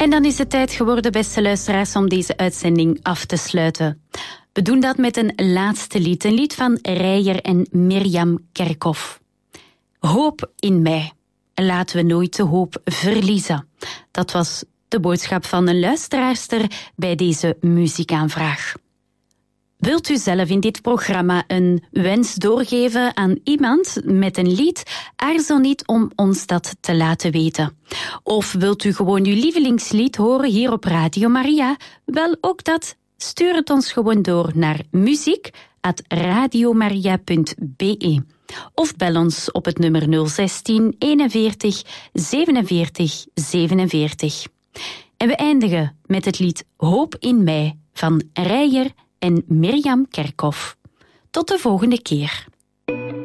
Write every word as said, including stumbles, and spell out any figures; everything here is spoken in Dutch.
En dan is het tijd geworden, beste luisteraars, om deze uitzending af te sluiten. We doen dat met een laatste lied, een lied van Reijer en Mirjam Kerkhoff. Hoop in mij. Laten we nooit de hoop verliezen. Dat was de boodschap van een luisteraarster bij deze muziekaanvraag. Wilt u zelf in dit programma een wens doorgeven aan iemand met een lied? Aarzel niet om ons dat te laten weten. Of wilt u gewoon uw lievelingslied horen hier op Radio Maria? Wel, ook dat. Stuur het ons gewoon door naar muziek at radiomaria punt be. Of bel ons op het nummer nul zestien eenenveertig zevenenveertig zevenenveertig. En we eindigen met het lied Hoop in mij van Reijer en Mirjam Kerkhoff. Tot de volgende keer.